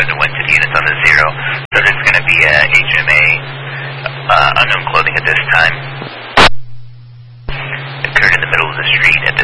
Advisor 1 to the units on the 0. Subject's going to be HMA, unknown clothing at this time. Occurred in the middle of the street at the